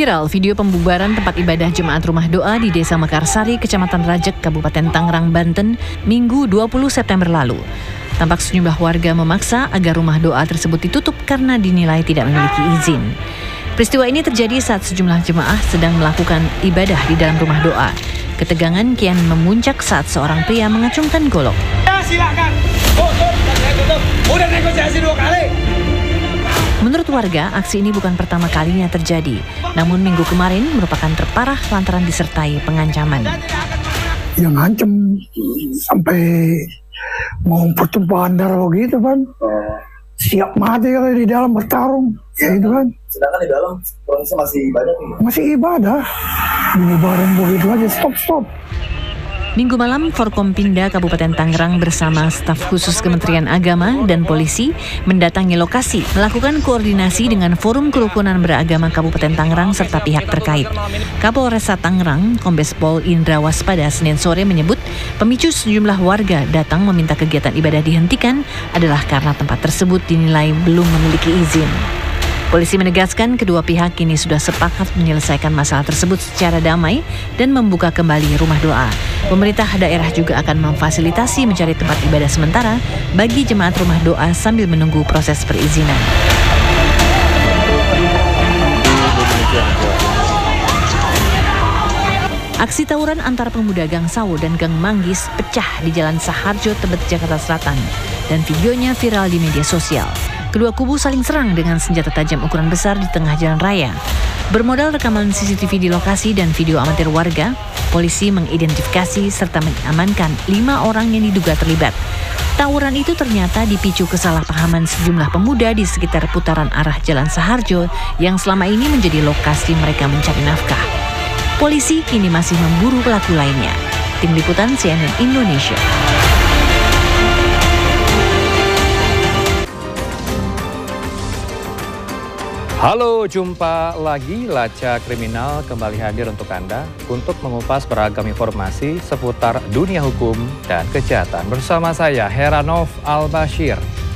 Viral video pembubaran tempat ibadah Jemaat Rumah Doa di Desa Mekarsari, Kecamatan Rajek, Kabupaten Tangerang, Banten, Minggu 20 September lalu. Tampak sejumlah warga memaksa agar rumah doa tersebut ditutup karena dinilai tidak memiliki izin. Peristiwa ini terjadi saat sejumlah jemaah sedang melakukan ibadah di dalam rumah doa. Ketegangan kian memuncak saat seorang pria mengacungkan golok. Ya, silakan. Tutup. Udah negosiasi 2 kali. Menurut warga, aksi ini bukan pertama kalinya terjadi. Namun minggu kemarin merupakan terparah lantaran disertai pengancaman. Yang ngancem sampai mau pertumpahan darah begitu kan. Siap mati kalau di dalam bertarung. Ya itu kan. Sedangkan di dalam kondisi masih ibadah nih. Masih ibadah. Menyebarin begitu aja, stop. Minggu malam, Forkompinda Kabupaten Tangerang bersama staf khusus Kementerian Agama dan polisi mendatangi lokasi, melakukan koordinasi dengan Forum Kerukunan Beragama Kabupaten Tangerang serta pihak terkait. Kapolresta Tangerang, Kombes Pol Indra Waspada, Senin sore menyebut pemicu sejumlah warga datang meminta kegiatan ibadah dihentikan adalah karena tempat tersebut dinilai belum memiliki izin. Polisi menegaskan kedua pihak kini sudah sepakat menyelesaikan masalah tersebut secara damai dan membuka kembali rumah doa. Pemerintah daerah juga akan memfasilitasi mencari tempat ibadah sementara bagi jemaat rumah doa sambil menunggu proses perizinan. Aksi tawuran antara pemuda Gang Sawo dan Gang Manggis pecah di Jalan Saharjo, Tebet, Jakarta Selatan, dan videonya viral di media sosial. Kedua kubu saling serang dengan senjata tajam ukuran besar di tengah jalan raya. Bermodal rekaman CCTV di lokasi dan video amatir warga, polisi mengidentifikasi serta mengamankan 5 orang yang diduga terlibat. Tawuran itu ternyata dipicu kesalahpahaman sejumlah pemuda di sekitar putaran arah Jalan Saharjo yang selama ini menjadi lokasi mereka mencari nafkah. Polisi kini masih memburu pelaku lainnya. Tim Liputan CNN Indonesia. Halo, jumpa lagi. Laca Kriminal kembali hadir untuk Anda untuk mengupas beragam informasi seputar dunia hukum dan kejahatan. Bersama saya, Heranov Al-Bashir.